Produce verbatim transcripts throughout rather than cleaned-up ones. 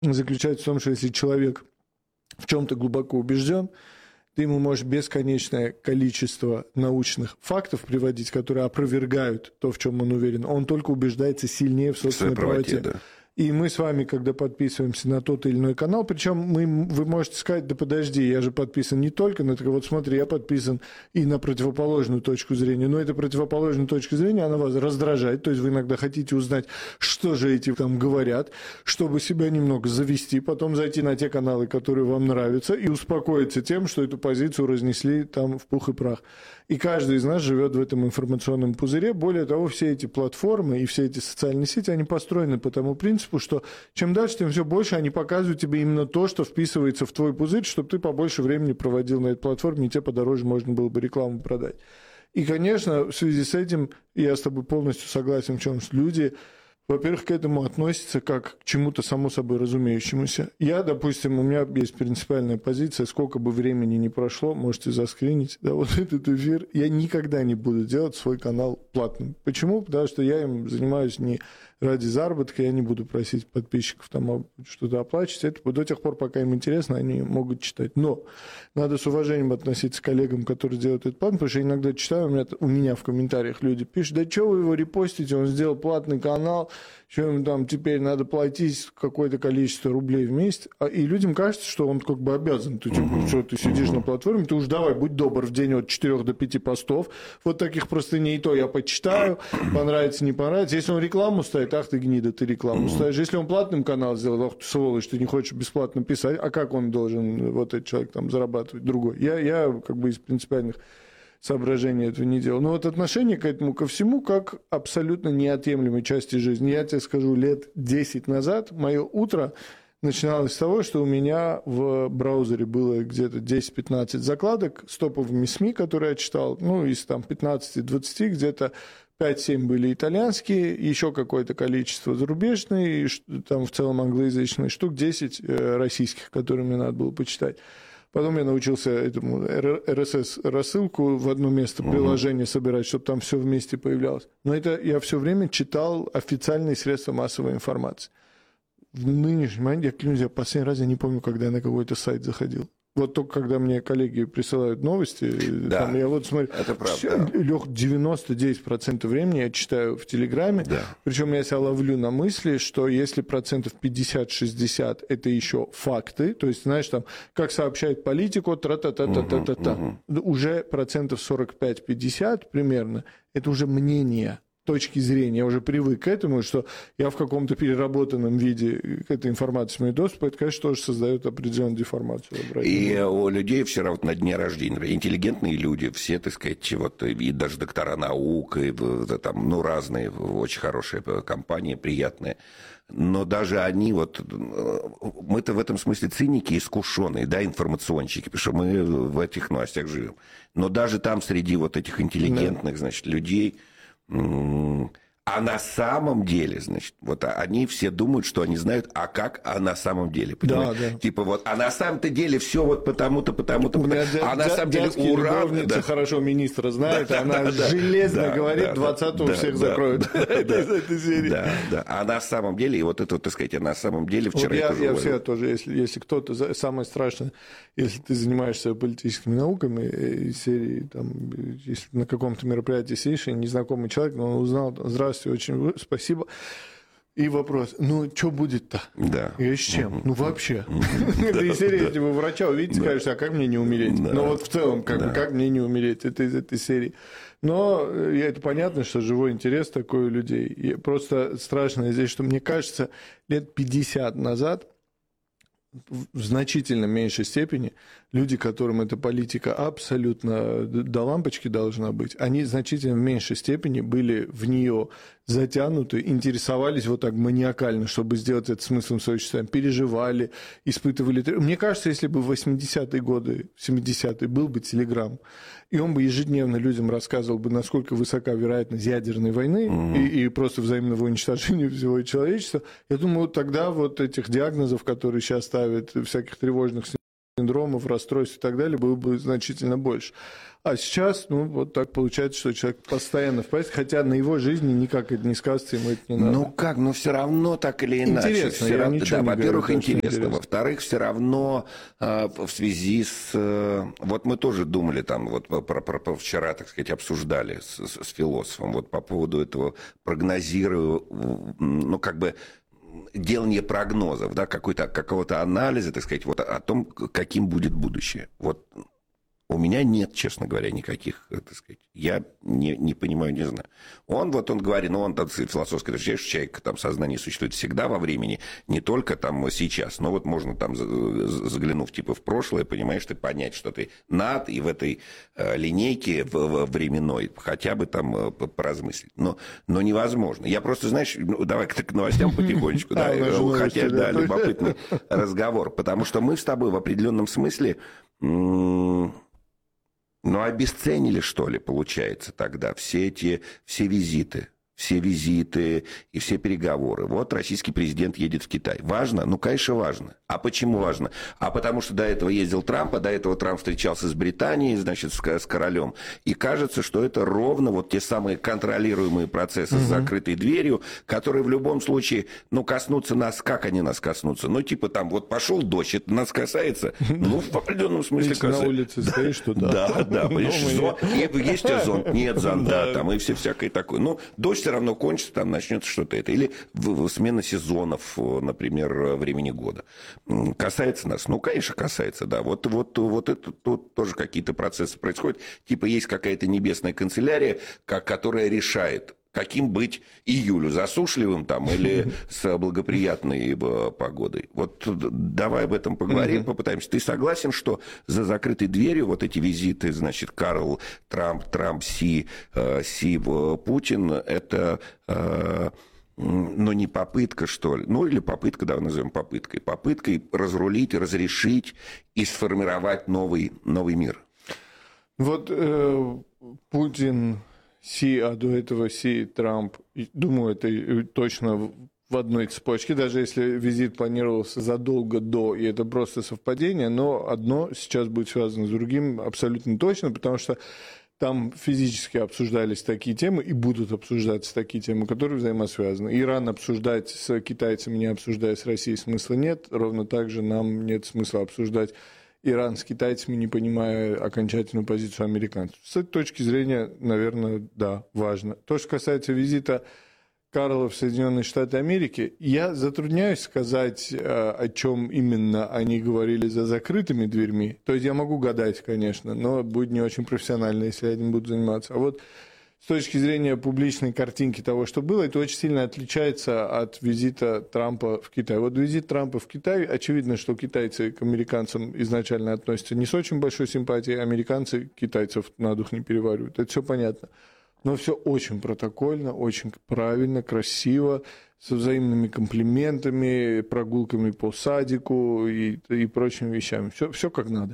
заключается в том, что если человек в чем-то глубоко убежден, ты ему можешь бесконечное количество научных фактов приводить, которые опровергают то, в чем он уверен. Он только убеждается сильнее в собственной правоте. Да. И мы с вами, когда подписываемся на тот или иной канал, причем мы, вы можете сказать, да подожди, я же подписан не только на это, вот смотри, я подписан и на противоположную точку зрения, но эта противоположная точка зрения, она вас раздражает, то есть вы иногда хотите узнать, что же эти там говорят, чтобы себя немного завести, потом зайти на те каналы, которые вам нравятся, и успокоиться тем, что эту позицию разнесли там в пух и прах. И каждый из нас живет в этом информационном пузыре. Более того, все эти платформы и все эти социальные сети, они построены по тому принципу, что чем дальше, тем все больше они показывают тебе именно то, что вписывается в твой пузырь, чтобы ты побольше времени проводил на этой платформе, и тебе подороже можно было бы рекламу продать. И, конечно, в связи с этим я с тобой полностью согласен в чем, что люди, во-первых, к этому относятся как к чему-то само собой разумеющемуся. Я, допустим, у меня есть принципиальная позиция, сколько бы времени ни прошло, можете заскринить, да, вот этот эфир, я никогда не буду делать свой канал платным. Почему? Потому что я им занимаюсь не ради заработка, я не буду просить подписчиков там что-то оплачивать. Это до тех пор, пока им интересно, они могут читать. Но надо с уважением относиться к коллегам, которые делают этот план, потому что иногда читаю, у меня, у меня в комментариях люди пишут, да что вы его репостите, он сделал платный канал, что ему там теперь надо платить какое-то количество рублей в месяц. И людям кажется, что он как бы обязан. Ты, типа, что, ты сидишь на платформе, ты уж давай, будь добр, в день от четырёх до пяти постов. Вот таких простыней то я почитаю, понравится, не понравится. Если он рекламу ставит, ах ты гнида, ты рекламу ставишь. Если он платным канал сделал, ах ты сволочь, ты не хочешь бесплатно писать, а как он должен, вот этот человек, там, зарабатывать другой? Я, я как бы из принципиальных соображений этого не делал. Но вот отношение к этому ко всему как абсолютно неотъемлемой части жизни. Я тебе скажу, лет десять назад мое утро начиналось с того, что у меня в браузере было где-то десять-пятнадцать закладок с топовыми СМИ, которые я читал, ну, из там пятнадцати-двадцати где-то пять-семь были итальянские, еще какое-то количество зарубежные, там в целом англоязычные, штук десять российских, которые мне надо было почитать. Потом я научился этому эр эс эс-рассылку в одно место приложения собирать, чтобы там все вместе появлялось. Но это я все время читал официальные средства массовой информации. В нынешнем моменте, я клянусь, я последний раз я не помню, когда я на какой-то сайт заходил. Вот только когда мне коллеги присылают новости, да, там, я вот смотрю, это правда. Лёх, девяносто девять процентов времени я читаю в Телеграме, да. Причем я себя ловлю на мысли, что если процентов пятьдесят-шестьдесят это еще факты, то есть, знаешь, там, как сообщает политику, тра-та-та-та-та-та-та, угу, угу. Уже процентов сорок пять-пятьдесят примерно, это уже мнение. Точки зрения, я уже привык к этому, что я в каком-то переработанном виде к этой информации имею доступ, это, конечно, тоже создает определенную деформацию. И у людей вчера вот на дне рождения, интеллигентные люди, все, так сказать, чего-то, и даже доктора наук, и там, ну, разные, очень хорошие компании, приятные. Но даже они, вот, мы-то в этом смысле циники искушенные, да, информационщики, потому что мы в этих новостях живем. Но даже там среди вот этих интеллигентных, да, значит, людей... А на самом деле, значит, вот они все думают, что они знают, а как, а на самом деле, понимаете? Да, да. Типа вот, а на самом-то деле все вот потому-то, потому-то, потому а на самом деле ура, да. Хорошо министра знает, да, она да, железно да, говорит, да, двадцатого да, всех да, закроют да, из этой серии. Да, да, а на самом деле, и вот это, так сказать, а на самом деле вчера... Вот я, я всегда тоже, если, если кто-то, самое страшное, если ты занимаешься политическими науками, из серии, там, если на каком-то мероприятии сидишь, и незнакомый человек, но он узнал, здравствуйте, очень спасибо. И вопрос, ну, что будет-то? Да. И с чем? Mm-hmm. Ну, вообще. Mm-hmm. Это из серии, если вы врача увидите, да, скажете, а как мне не умереть? Да. Ну, вот в целом, как, да, бы, как мне не умереть? Это из этой серии. Но это понятно, что живой интерес такой у людей. И просто страшно здесь, что мне кажется, лет пятьдесят назад в значительно меньшей степени люди, которым эта политика абсолютно до лампочки должна быть, они значительно в меньшей степени были в нее затянуты, интересовались вот так маниакально, чтобы сделать это смыслом своего существования, переживали, испытывали... Мне кажется, если бы в восьмидесятые годы, в семидесятые был бы Телеграм, и он бы ежедневно людям рассказывал бы, насколько высока вероятность ядерной войны mm-hmm. и, и просто взаимного уничтожения всего человечества, я думаю, тогда вот этих диагнозов, которые сейчас ставят, всяких тревожных синдромов, расстройств и так далее было бы значительно больше. А сейчас, ну, вот так получается, что человек постоянно в поездке, хотя на его жизни никак это не сказывается, ему это не надо. Ну как, ну все равно так или иначе. Интересно, все я равно, ничего да, не во-первых, говорю, интересно. интересно. Во-вторых, все равно э, в связи с... Э, вот мы тоже думали там, вот про, про, про вчера, так сказать, обсуждали с, с, с философом, вот по поводу этого прогнозирую, ну как бы... делание прогнозов, да, какой-то, какого-то анализа, так сказать, вот о том, каким будет будущее. Вот у меня нет, честно говоря, никаких, так сказать, я не, не понимаю, не знаю. Он, вот он говорит, ну, он там философски отвечает, что человек, там, сознание существует всегда во времени, не только там сейчас, но вот можно там, заглянув типа в прошлое, понимаешь, ты понять, что ты над, и в этой э, линейке в, в временной хотя бы там э, поразмыслить. Но, но невозможно. Я просто, знаешь, ну, давай к новостям потихонечку, да, хотя, да, любопытный разговор, потому что мы с тобой в определенном смысле... Ну, обесценили, что ли, получается, тогда все эти, все визиты, все визиты и все переговоры. Вот российский президент едет в Китай. Важно? Ну, конечно, важно. А почему важно? А потому что до этого ездил Трамп, а до этого Трамп встречался с Британией, значит, с, с королем. И кажется, что это ровно вот те самые контролируемые процессы угу. с закрытой дверью, которые в любом случае, ну, коснутся нас. Как они нас коснутся? Ну, типа там, вот пошел дождь, это нас касается. Ну, в определенном смысле касается. На улице стоишь туда. Да, да, понимаешь, есть зонт, нет зонта, там, и все всякое такое. Ну, дождь все равно кончится, там начнется что-то это. Или смена сезонов, например, времени года. Касается нас? Ну, конечно, касается, да. Вот, вот, вот это тут тоже какие-то процессы происходят. Типа есть какая-то небесная канцелярия, которая решает, каким быть июлю, засушливым там или с благоприятной погодой. Вот давай об этом поговорим, попытаемся. Ты согласен, что за закрытой дверью вот эти визиты, значит, Карл, Трамп, Трамп, Си, Си, Путин, это... ну, не попытка, что ли, ну, или попытка, давай назовем попыткой, попыткой разрулить, разрешить и сформировать новый, новый мир. Вот э, Путин, Си, а до этого Си, Трамп, думаю, это точно в одной цепочке, даже если визит планировался задолго до, и это просто совпадение, но одно сейчас будет связано с другим абсолютно точно, потому что там физически обсуждались такие темы и будут обсуждаться такие темы, которые взаимосвязаны. Иран обсуждать с китайцами, не обсуждая с Россией, смысла нет. Ровно так же нам нет смысла обсуждать Иран с китайцами, не понимая окончательную позицию американцев. С этой точки зрения, наверное, да, важно. То, что касается визита Карла в Соединенные Штаты Америки, я затрудняюсь сказать, о чем именно они говорили за закрытыми дверьми. То есть я могу гадать, конечно, но будет не очень профессионально, если я этим буду заниматься. А вот с точки зрения публичной картинки того, что было, это очень сильно отличается от визита Трампа в Китай. Вот визит Трампа в Китай, очевидно, что китайцы к американцам изначально относятся не с очень большой симпатией, американцы китайцев на дух не переваривают. Это все понятно. Но все очень протокольно, очень правильно, красиво, со взаимными комплиментами, прогулками по садику и, и прочими вещами. Все, все как надо.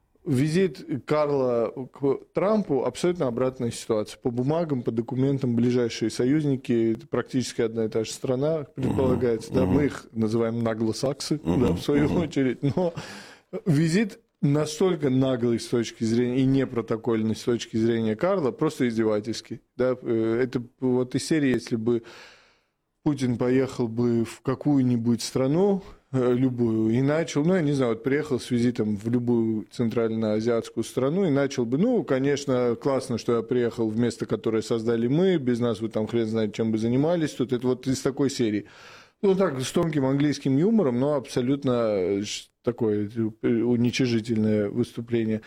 Визит Карла к Трампу абсолютно обратная ситуация. По бумагам, по документам ближайшие союзники, это практически одна и та же страна, предполагается. Uh-huh. Да, uh-huh. Мы их называем наглосаксы, uh-huh. да, в свою uh-huh. очередь. Но визит настолько наглый с точки зрения и непротокольный с точки зрения Карла, просто издевательский. Да? Это вот из серии, если бы Путин поехал бы в какую-нибудь страну, любую, и начал, ну, я не знаю, вот приехал с визитом в любую центральноазиатскую страну и начал бы, ну, конечно, классно, что я приехал в место, которое создали мы, без нас вы там хрен знает, чем бы занимались, тут это вот из такой серии. Ну, так, с тонким английским юмором, но абсолютно такое уничижительное выступление.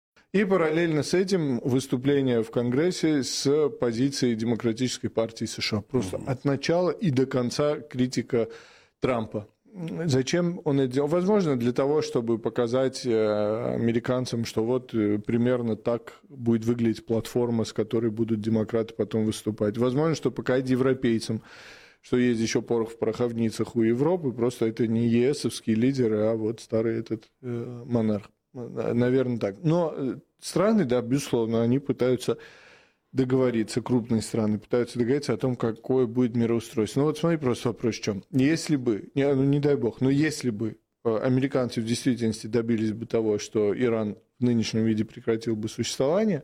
И параллельно с этим выступление в Конгрессе с позиции Демократической партии США. Просто mm-hmm. от начала и до конца критика Трампа. Зачем он это делал? Возможно, для того, чтобы показать американцам, что вот примерно так будет выглядеть платформа, с которой будут демократы потом выступать. Возможно, что показать европейцам, что есть еще порох в пороховницах у Европы, просто это не ЕСовские лидеры, а вот старый этот э, монарх. Наверное, так. Но страны, да, безусловно, они пытаются договориться, крупные страны пытаются договориться о том, какое будет мироустройство. Ну вот смотри, просто вопрос в чем. Если бы, не, ну не дай бог, но если бы американцы в действительности добились бы того, что Иран в нынешнем виде прекратил бы существование,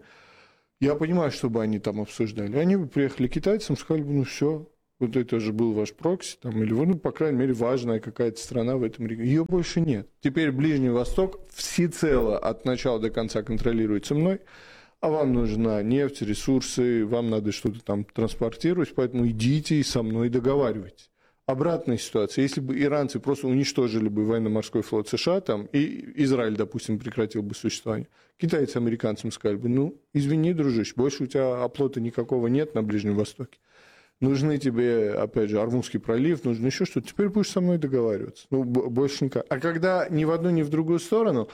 я понимаю, что бы они там обсуждали. Они бы приехали к китайцам, сказали бы, ну все, вот это же был ваш прокси, там, или, ну, по крайней мере, важная какая-то страна в этом регионе. Ее больше нет. Теперь Ближний Восток всецело от начала до конца контролируется мной, а вам нужна нефть, ресурсы, вам надо что-то там транспортировать, поэтому идите и со мной договаривайтесь. Обратная ситуация. Если бы иранцы просто уничтожили бы военно-морской флот США, там, и Израиль, допустим, прекратил бы существование, китайцы американцам сказали бы, ну, извини, дружище, больше у тебя оплота никакого нет на Ближнем Востоке. Нужны тебе, опять же, Ормузский пролив, нужно еще что-то. Теперь будешь со мной договариваться. Ну, больше никак. А когда ни в одну, ни в другую сторону,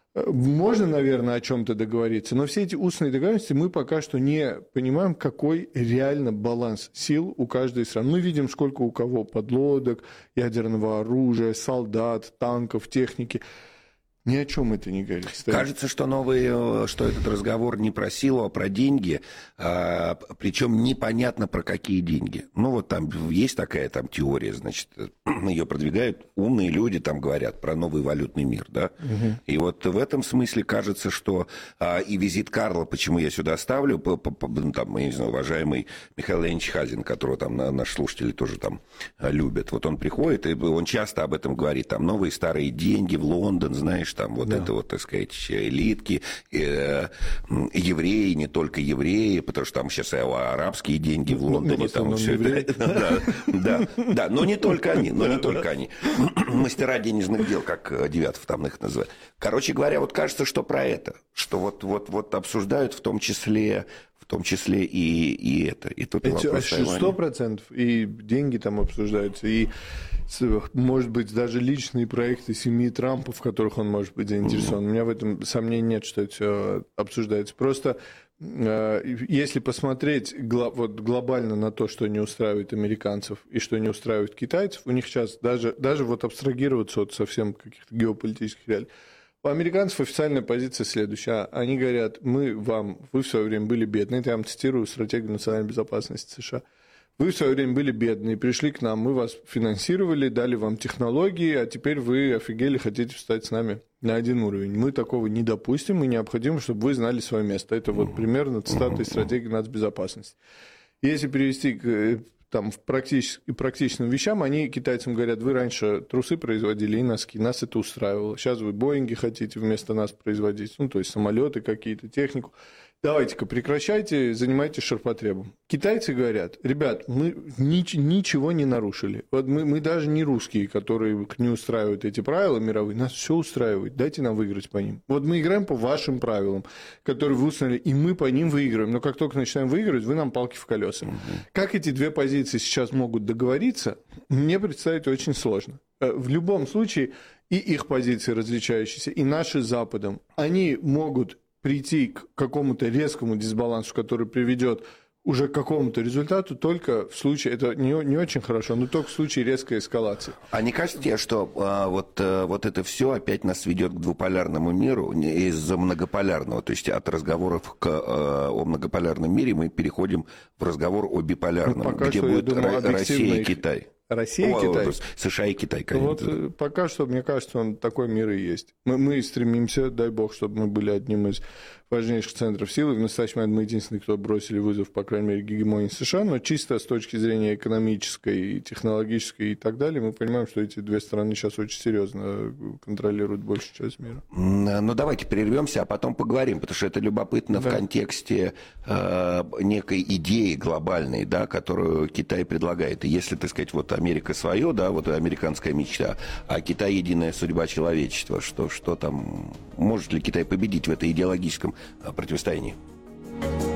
можно, наверное, о чем-то договориться, но все эти устные договоренности мы пока что не понимаем, какой реально баланс сил у каждой страны. Мы видим, сколько у кого подлодок, ядерного оружия, солдат, танков, техники. Ни о чем это не говорит. Кажется, что новый, что этот разговор не про силу, а про деньги, а, причем непонятно про какие деньги. Ну вот там есть такая там теория, значит, ее продвигают умные люди, там говорят про новый валютный мир, да. Угу. И вот в этом смысле кажется, что а, и визит Карла, почему я сюда ставлю, по, по, по, там, я не знаю, уважаемый Михаил Леонидович Хазин, которого там наши слушатели тоже там любят, вот он приходит и он часто об этом говорит, там новые старые деньги в Лондон, знаешь. Там вот да. это вот, так сказать, элитки, э, евреи, не только евреи, потому что там сейчас и арабские деньги в Лондоне, ну, там все это. Да, да, да, но не только они, но не только они. Мастера денежных дел, как Девятов там их называют. Короче говоря, вот кажется, что про это, что вот, вот, вот обсуждают в том числе... в том числе и, и это. И тут сто процентов. И деньги там обсуждаются, и, может быть, даже личные проекты семьи Трампа, в которых он может быть заинтересован. Mm-hmm. У меня в этом сомнений нет, что это все обсуждается. Просто если посмотреть вот глобально на то, что не устраивает американцев и что не устраивает китайцев, у них сейчас даже, даже вот абстрагироваться от совсем каких-то геополитических реалий, у американцев официальная позиция следующая. Они говорят, мы вам, вы в свое время были бедны, это я вам цитирую стратегию национальной безопасности США. Вы в свое время были бедны, пришли к нам, мы вас финансировали, дали вам технологии, а теперь вы офигели, хотите встать с нами на один уровень. Мы такого не допустим, и необходимо, чтобы вы знали свое место. Это вот примерно цитата из стратегии нацбезопасности. Если перевести к там, в практич... практичным вещам, они китайцам говорят, вы раньше трусы производили и носки, нас это устраивало. Сейчас вы Боинги хотите вместо нас производить, ну, то есть самолеты какие-то, технику. Давайте-ка прекращайте, занимайтесь ширпотребом. Китайцы говорят, ребят, мы ни... ничего не нарушили. Вот мы, мы даже не русские, которые не устраивают эти правила мировые, нас все устраивает, дайте нам выиграть по ним. Вот мы играем по вашим правилам, которые вы установили, и мы по ним выиграем. Но как только начинаем выигрывать, вы нам палки в колеса. Угу. Как эти две позиции сейчас могут договориться, мне представить очень сложно. В любом случае, и их позиции различающиеся, и наши с Западом, они могут прийти к какому-то резкому дисбалансу, который приведет уже к какому-то результату, только в случае, это не, не очень хорошо, но только в случае резкой эскалации. А не кажется тебе, что а, вот, а, вот это все опять нас ведет к двуполярному миру из-за многополярного, то есть от разговоров к, а, о многополярном мире мы переходим в разговор о биполярном, ну, где будет думаю, Россия и Китай? Россия и Китай. США и Китай, конечно. Вот пока что, мне кажется, он такой мир и есть. Мы, мы стремимся, дай бог, чтобы мы были одним из важнейших центров силы. В настоящий момент мы единственные, кто бросили вызов, по крайней мере, гегемонии США, но чисто с точки зрения экономической, технологической и так далее, мы понимаем, что эти две страны сейчас очень серьезно контролируют большую часть мира. Ну, давайте прервемся, а потом поговорим, потому что это любопытно да. в контексте э, некой идеи глобальной, да, которую Китай предлагает. И если, так сказать, вот Америка свое, да, вот американская мечта, а Китай единая судьба человечества, что, что там, может ли Китай победить в этой идеологическом противостоянии?